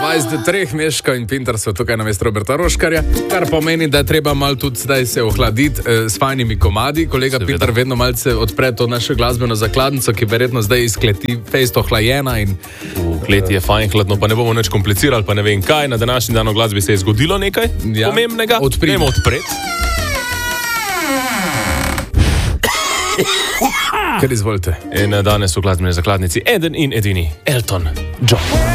vaj z treh Meško in Pintar so tukaj na mestu Roberta Roškarja, kar pomeni, da je treba malo tudi zdaj se ohladiti s fajnimi komadi. Kolega Pintar vedno malce odpre to našo glasbeno zakladnico, ki verjetno zdaj iz kleti fejst ohlajena. V kleti je fajn hladno, pa ne bomo nič komplicirali, pa ne vem kaj. Na današnji dan v glasbi se je zgodilo nekaj pomembnega. Odpremo odpreti. Kar izvolite. In danes v glasbeni zakladnici eden in edini Elton John.